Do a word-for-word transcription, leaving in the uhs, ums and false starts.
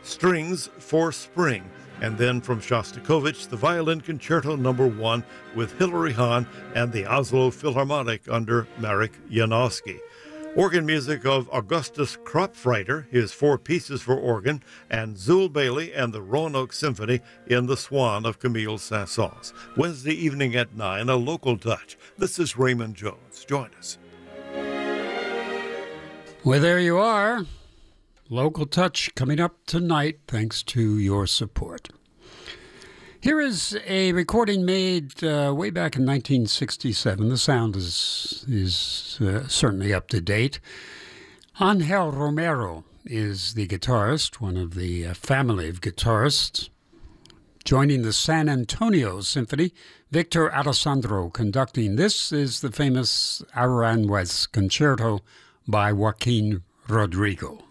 Strings for Spring. And then from Shostakovich, the Violin Concerto Number One with Hilary Hahn and the Oslo Philharmonic under Marek Janowski. Organ music of Augustus Kropfreiter, his four pieces for organ, and Zul Bailey and the Roanoke Symphony in The Swan of Camille Saint-Saëns. Wednesday evening at nine, a local touch. This is Raymond Jones. Join us. Well, there you are. Local touch coming up tonight, thanks to your support. Here is a recording made uh, way back in nineteen sixty-seven. The sound is is uh, certainly up to date. Angel Romero is the guitarist, one of the uh, family of guitarists. Joining the San Antonio Symphony, Victor Alessandro conducting. This is the famous Aranjuez Concerto by Joaquin Rodrigo.